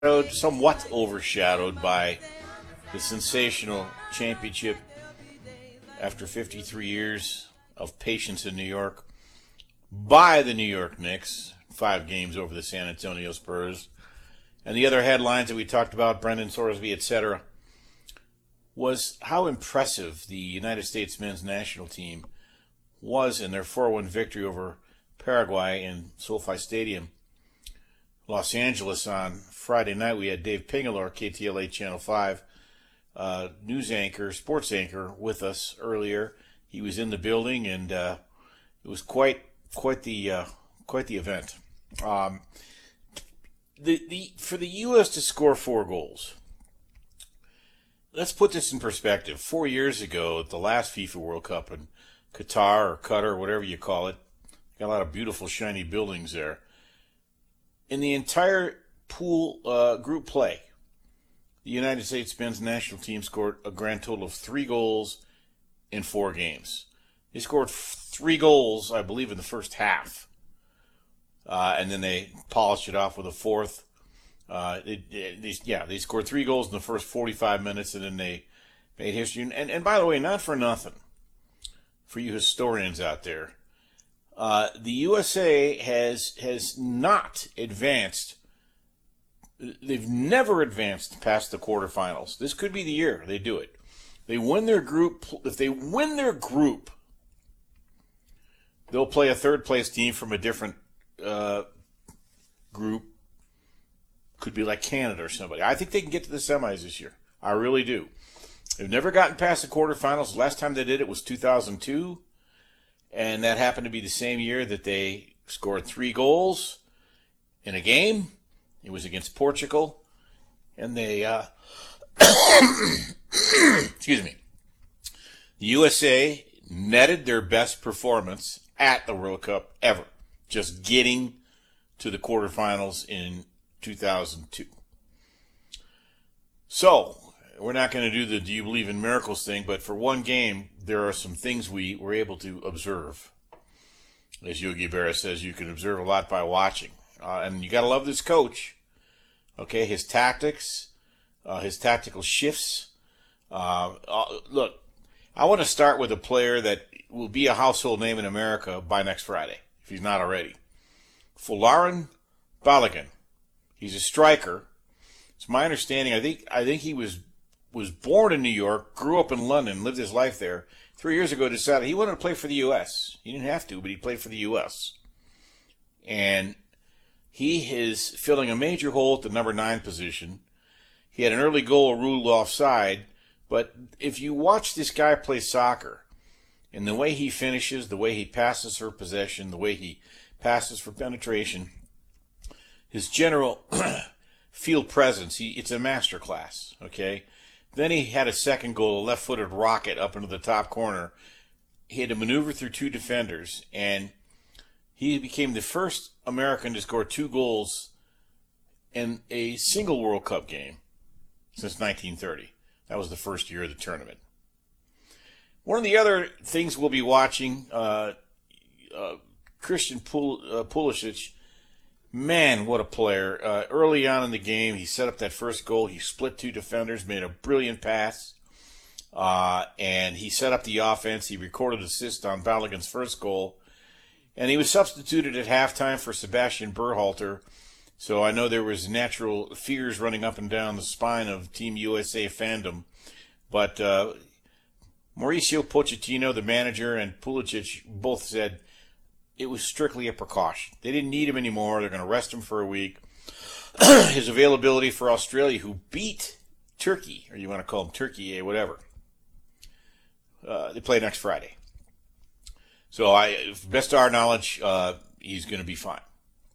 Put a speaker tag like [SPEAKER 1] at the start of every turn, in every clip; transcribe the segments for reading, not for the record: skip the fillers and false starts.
[SPEAKER 1] somewhat overshadowed by the sensational championship after 53 years of patience in New York by the New York Knicks, 5 games over the San Antonio Spurs. And the other headlines that we talked about, Brendan Sorsby, etc., was how impressive the United States men's national team was in their 4-1 victory over Paraguay in SoFi Stadium, Los Angeles. On Friday night, we had Dave Pingalore, KTLA Channel 5, news anchor, sports anchor, with us earlier. He was in the building, and it was quite the event. For the U.S. to score 4 goals, let's put this in perspective. 4 years ago, at the last FIFA World Cup in Qatar or Qatar, whatever you call it, got a lot of beautiful, shiny buildings there. In the entire pool group play, the United States men's national team scored a grand total of 3 goals in 4 games. They scored 3 goals, I believe, in the first half. And then they polished it off with a fourth. They scored 3 goals in the first 45 minutes, and then they made history. And by the way, not for nothing, for you historians out there, the USA has not advanced. They've never advanced past the quarterfinals. This could be the year they do it. They win their group. If they win their group, they'll play a third place team from a different group. Could be like Canada or somebody. I think they can get to the semis this year. I really do. They've never gotten past the quarterfinals. Last time they did it was 2002. And that happened to be the same year that they scored 3 goals in a game. It was against Portugal. And they, excuse me, the USA netted their best performance at the World Cup ever, just getting to the quarterfinals in 2002. So, we're not going to do the do you believe in miracles thing, but for one game, there are some things we were able to observe. As Yogi Berra says, you can observe a lot by watching. And you got to love this coach. Okay, his tactics, his tactical shifts. Look, I want to start with a player that will be a household name in America by next Friday, if he's not already. Folarin Balogun. He's a striker. It's my understanding. I think he was born in New York, grew up in London, lived his life there. 3 years ago, decided he wanted to play for the U.S. He didn't have to, but he played for the U.S. And he is filling a major hole at the number 9 position. He had an early goal ruled offside, but if you watch this guy play soccer, and the way he finishes, the way he passes for possession, the way he passes for penetration, his general field presence, it's a masterclass, okay? Then he had a second goal, a left-footed rocket up into the top corner. He had to maneuver through 2 defenders, and he became the first American to score 2 goals in a single World Cup game since 1930. That was the first year of the tournament. One of the other things we'll be watching, Christian Pulisic. Man, what a player. Early on in the game, he set up that first goal. He split 2 defenders, made a brilliant pass, and he set up the offense. He recorded assist on Balogun's first goal, and he was substituted at halftime for Sebastian Berhalter. So I know there was natural fears running up and down the spine of Team USA fandom. But Mauricio Pochettino, the manager, and Pulisic both said it was strictly a precaution. They didn't need him anymore. They're going to rest him for a week. His availability for Australia, who beat Turkey, or you want to call them Turkey, whatever. They play next Friday. So, best to our knowledge, he's going to be fine.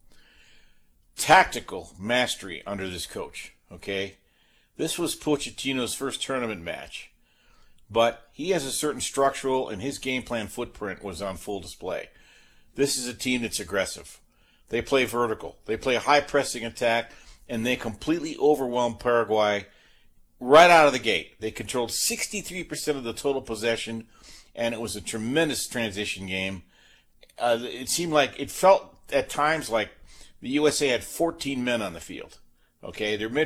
[SPEAKER 1] Tactical mastery under this coach, okay? This was Pochettino's first tournament match, but he has a certain structural, and his game plan footprint was on full display. This is a team that's aggressive. They play vertical. They play high pressing attack, and they completely overwhelmed Paraguay right out of the gate. They controlled 63% of the total possession, and it was a tremendous transition game. It felt at times like the USA had 14 men on the field. Okay, their